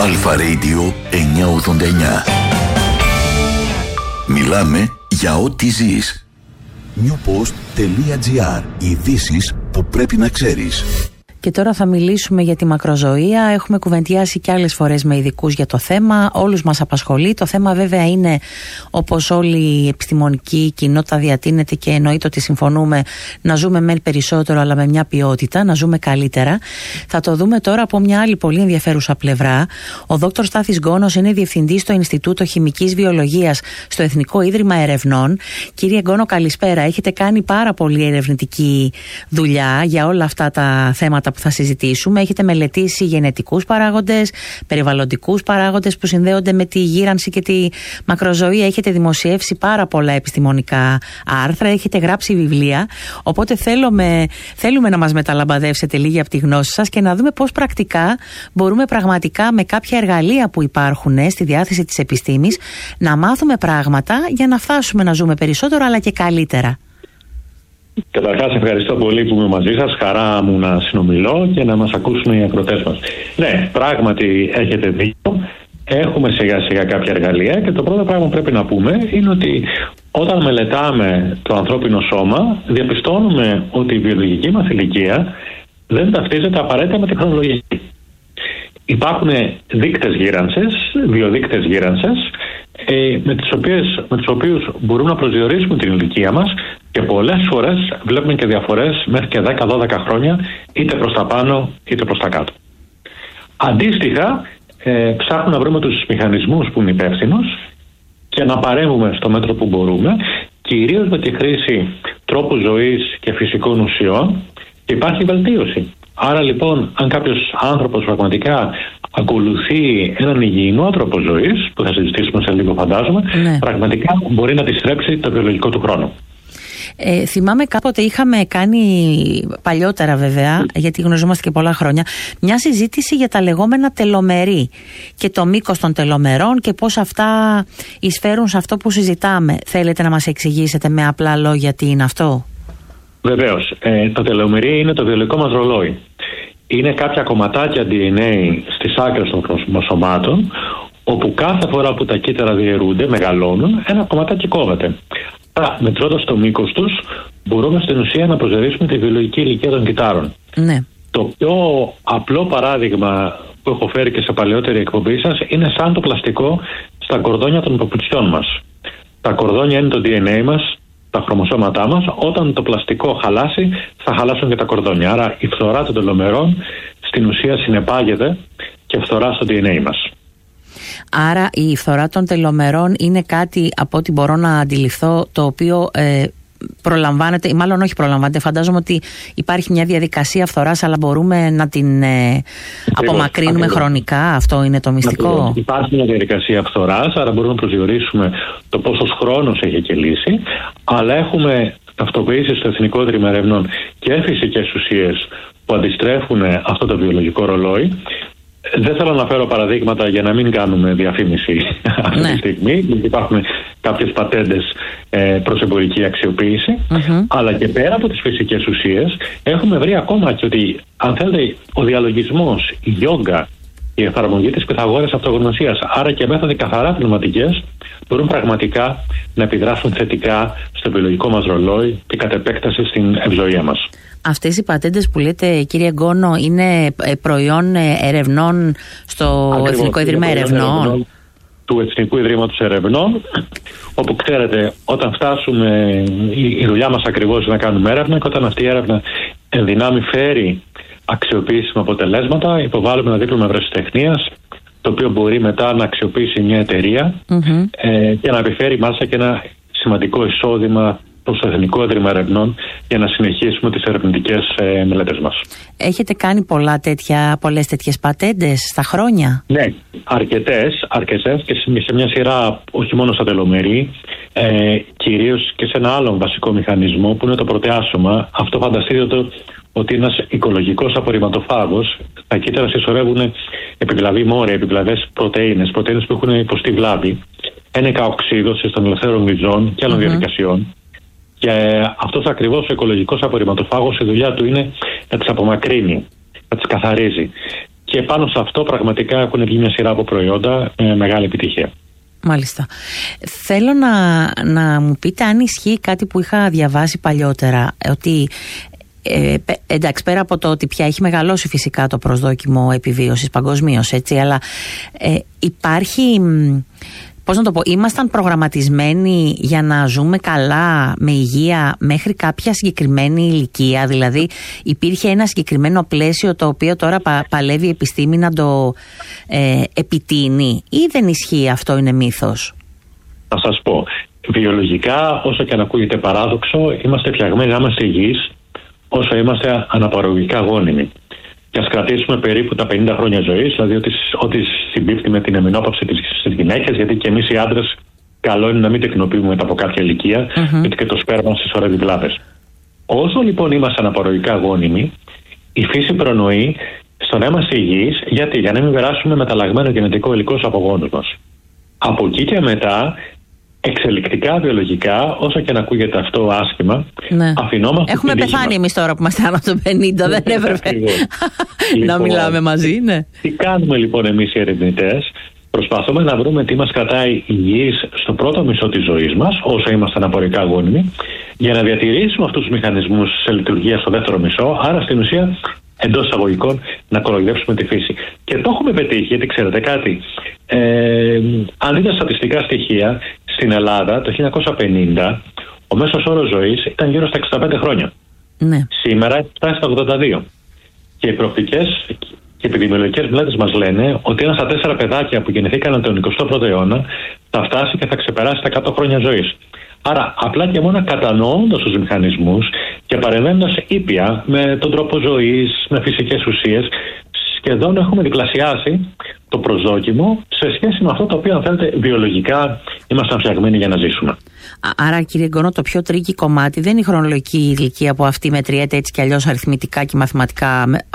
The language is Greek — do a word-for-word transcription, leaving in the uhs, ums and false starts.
Αλφα Radio εννιακόσια ογδόντα εννιά. Μιλάμε για ό,τι ζεις. newpost.gr. Ειδήσεις που πρέπει να ξέρεις. Και τώρα θα μιλήσουμε για τη μακροζωία. Έχουμε κουβεντιάσει και άλλες φορές με ειδικούς για το θέμα. Όλους μας απασχολεί. Το θέμα βέβαια είναι, όπως όλη η επιστημονική κοινότητα διατείνεται και εννοείται ότι συμφωνούμε, να ζούμε μεν περισσότερο αλλά με μια ποιότητα, να ζούμε καλύτερα. Θα το δούμε τώρα από μια άλλη πολύ ενδιαφέρουσα πλευρά. Ο δόκτωρ Στάθης Γκόνος είναι διευθυντής στο Ινστιτούτο Χημικής Βιολογίας στο Εθνικό Ίδρυμα Ερευνών. Κύριε Γκόνο, καλησπέρα. Έχετε κάνει πάρα πολύ ερευνητική δουλειά για όλα αυτά τα θέματα που θα συζητήσουμε. Έχετε μελετήσει γενετικούς παράγοντες, περιβαλλοντικούς παράγοντες που συνδέονται με τη γύρανση και τη μακροζωία. Έχετε δημοσιεύσει πάρα πολλά επιστημονικά άρθρα, έχετε γράψει βιβλία. Οπότε θέλουμε, θέλουμε να μας μεταλαμπαδεύσετε λίγη από τη γνώση σας και να δούμε πώς πρακτικά μπορούμε πραγματικά με κάποια εργαλεία που υπάρχουν στη διάθεση της επιστήμης να μάθουμε πράγματα για να φτάσουμε να ζούμε περισσότερο αλλά και καλύτερα. Καταρχάς, ευχαριστώ πολύ που είμαι μαζί σας. Χαρά μου να συνομιλώ και να μας ακούσουν οι ακροτές μας. Ναι, πράγματι έχετε δίκιο. Έχουμε σιγά σιγά κάποια εργαλεία και το πρώτο πράγμα που πρέπει να πούμε είναι ότι όταν μελετάμε το ανθρώπινο σώμα, διαπιστώνουμε ότι η βιολογική μας ηλικία δεν ταυτίζεται απαραίτητα με τη χρονολογική. Υπάρχουν δείκτες γύρανσης, βιοδείκτες γύρανσης, ε, με, τις οποίες, με τους οποίους μπορούμε να προσδιορίσουμε την ηλικία μας και πολλές φορές βλέπουμε και διαφορές μέχρι και δέκα με δώδεκα χρόνια, είτε προς τα πάνω είτε προς τα κάτω. Αντίστοιχα, ε, ψάχνουμε να βρούμε τους μηχανισμούς που είναι υπεύθυνους και να παρέμβουμε στο μέτρο που μπορούμε, κυρίως με τη χρήση τρόπου ζωής και φυσικών ουσιών, και υπάρχει βελτίωση. Άρα λοιπόν, αν κάποιος άνθρωπος πραγματικά ακολουθεί έναν υγιεινό τρόπο ζωής, που θα συζητήσουμε σε λίγο φαντάζομαι, ναι, πραγματικά μπορεί να αντιστρέψει το βιολογικό του χρόνο. Ε, θυμάμαι κάποτε είχαμε κάνει, παλιότερα βέβαια, γιατί γνωριζόμαστε και πολλά χρόνια, μια συζήτηση για τα λεγόμενα τελομερή και το μήκος των τελομερών και πώς αυτά εισφέρουν σε αυτό που συζητάμε. Θέλετε να μας εξηγήσετε με απλά λόγια τι είναι αυτό? Βεβαίως. Ε, το τελομερή είναι το βιολογικό μας ρολόι. Είναι κάποια κομματάκια ντι εν έι στις άκρες των χρωμοσωμάτων, όπου κάθε φορά που τα κύτταρα διαιρούνται, μεγαλώνουν, ένα κομματάκι κόβεται. Άρα, μετρώντας το μήκος τους, μπορούμε στην ουσία να προσδιορίσουμε τη βιολογική ηλικία των κυττάρων. Ναι. Το πιο απλό παράδειγμα που έχω φέρει και σε παλαιότερη εκπομπή σας είναι σαν το πλαστικό στα κορδόνια των παπουτσιών μας. Τα κορδόνια είναι το ντι εν έι μας, τα χρωμοσώματά μας. Όταν το πλαστικό χαλάσει, θα χαλάσουν και τα κορδόνια. Άρα η φθορά των τελομερών στην ουσία συνεπάγεται και φθορά στο ντι εν έι μας. Άρα η φθορά των τελομερών είναι κάτι, από ό,τι μπορώ να αντιληφθώ, το οποίο ε, προλαμβάνεται, ή μάλλον όχι προλαμβάνεται, φαντάζομαι ότι υπάρχει μια διαδικασία φθοράς, αλλά μπορούμε να την ε, απομακρύνουμε ακριβώς χρονικά. Αυτό είναι το μυστικό. Ακριβώς. Υπάρχει μια διαδικασία φθοράς, άρα μπορούμε να προσδιορίσουμε το πόσος χρόνος έχει κυλήσει, αλλά έχουμε ταυτοποιήσει στο Εθνικό Ίδρυμα Ερευνών και φυσικές ουσίες που αντιστρέφουν αυτό το βιολογικό ρολόι. Δεν θέλω να φέρω παραδείγματα για να μην κάνουμε διαφήμιση αυτή ναι. τη στιγμή, γιατί υπάρχουν κάποιες πατέντες ε, προς εμπορική αξιοποίηση, mm-hmm. αλλά και πέρα από τις φυσικές ουσίες έχουμε βρει ακόμα και ότι, αν θέλετε, ο διαλογισμός, η γιόγκα, η εφαρμογή της Πυθαγόρας αυτογνωσίας, άρα και μέθοδοι καθαρά πνευματικές, μπορούν πραγματικά να επιδράσουν θετικά στο βιολογικό μας ρολόι και κατ' επέκταση στην ευζοία μας. Αυτές οι πατέντες που λέτε, κύριε Γκόνο, είναι προϊόν ερευνών στο Ακριβώς, Εθνικό Ίδρυμα Ερευνών? Του Εθνικού Ιδρύματος Ερευνών, όπου ξέρετε, όταν φτάσουμε, η δουλειά μας ακριβώς να κάνουμε έρευνα, και όταν αυτή η έρευνα εν δυνάμει φέρει αξιοποιήσιμα αποτελέσματα, υποβάλλουμε ένα δίπλωμα ευρεσιτεχνίας, το οποίο μπορεί μετά να αξιοποιήσει μια εταιρεία mm-hmm. ε, και να επιφέρει μάλιστα και ένα σημαντικό εισόδημα προς το Εθνικό Ίδρυμα Ερευνών για να συνεχίσουμε τις ερευνητικές ε, μελέτες μας. Έχετε κάνει πολλά τέτοια, πολλές τέτοιες πατέντες στα χρόνια? Ναι, αρκετές, αρκετές και σε μια σειρά, όχι μόνο στα τελομερή, ε, κυρίως και σε ένα άλλο βασικό μηχανισμό που είναι το πρωτεάσωμα. Αυτό φανταστείτε το, ότι ένας οικολογικός απορριμματοφάγος, τα κύτταρα συσσωρεύουν επιβλαβή μόρια, επιβλαβές πρωτεΐνες, πρωτεΐνες που έχουν υποστεί βλάβη, ένεκα οξύδωσης των ελευθέρων ριζών και άλλων mm-hmm. διαδικασιών. Και αυτός ακριβώς ο οικολογικός απορριμματοφάγος, η δουλειά του είναι να τις απομακρύνει, να τις καθαρίζει. Και και πάνω σε αυτό πραγματικά έχουν βγει μια σειρά από προϊόντα με μεγάλη επιτυχία. Μάλιστα. Θέλω να, να μου πείτε αν ισχύει κάτι που είχα διαβάσει παλιότερα, ότι ε, εντάξει, πέρα από το ότι πια έχει μεγαλώσει φυσικά το προσδόκιμο επιβίωσης παγκοσμίως, έτσι, αλλά ε, υπάρχει, πώς να το πω, ήμασταν προγραμματισμένοι για να ζούμε καλά, με υγεία, μέχρι κάποια συγκεκριμένη ηλικία? Δηλαδή υπήρχε ένα συγκεκριμένο πλαίσιο το οποίο τώρα πα, παλεύει η επιστήμη να το ε, επιτείνει, ή δεν ισχύει αυτό, είναι μύθος? Θα σας πω, βιολογικά, όσο και αν ακούγεται παράδοξο, είμαστε φτιαγμένοι να είμαστε υγιείς όσο είμαστε αναπαραγωγικά γόνιμοι. Και ας κρατήσουμε περίπου τα πενήντα χρόνια ζωής, δηλαδή ότι, ότι συμπίπτει με την εμεινόπαυση στις γυναίκες, γιατί και εμείς οι άντρες καλό είναι να μην τεκνοποιούμε μετά από κάποια ηλικία, mm-hmm. γιατί και το σπέρμα συσσωρεύει βλάβες. Όσο λοιπόν είμαστε αναπαραγωγικά γόνιμοι, η φύση προνοεί στο να είμαστε υγιείς, γιατί για να μην περάσουμε μεταλλαγμένο γενετικό υλικό στους απογόνους μας. Από εκεί και μετά, εξελικτικά, βιολογικά, όσο και να ακούγεται αυτό άσχημα, ναι. αφινόμαστε. Έχουμε πεθάνει εμείς τώρα που είμαστε άνω των πενήντα, δεν έπρεπε να λοιπόν, μιλάμε μαζί, ναι. Τι κάνουμε λοιπόν εμείς οι ερευνητές? Προσπαθούμε να βρούμε τι μας κρατάει υγιείς στο πρώτο μισό της ζωής μας, όσο είμαστε αναπορικά γόνιμοι, για να διατηρήσουμε αυτούς τους μηχανισμούς σε λειτουργία στο δεύτερο μισό, άρα στην ουσία, εντός εισαγωγικών, να κοροϊδέψουμε τη φύση. Και το έχουμε πετύχει, γιατί ξέρετε κάτι, ε, αν δείτε στατιστικά στοιχεία, στην Ελλάδα το χίλια εννιακόσια πενήντα ο μέσος όρος ζωής ήταν γύρω στα εξήντα πέντε χρόνια. Ναι. Σήμερα φτάσει στα ογδόντα δύο. Και οι προοπτικές και οι επιδημιολογικές μελέτες μας λένε ότι ένα στα τέσσερα παιδάκια που γεννηθήκαν τον εικοστό πρώτο αιώνα θα φτάσει και θα ξεπεράσει τα εκατό χρόνια ζωής. Άρα, απλά και μόνο κατανοώντας τους μηχανισμούς και παρεμβαίνοντας ήπια με τον τρόπο ζωής, με φυσικές ουσίες, σχεδόν έχουμε διπλασιάσει το προσδόκιμο σε σχέση με αυτό το οποίο, αν θέλετε, βιολογικά ήμασταν φτιαγμένοι για να ζήσουμε. Άρα, κύριε Γκόνο, το πιο τρίκι κομμάτι δεν είναι η χρονολογική ηλικία που αυτή μετριέται έτσι κι αλλιώς αριθμητικά και μαθηματικά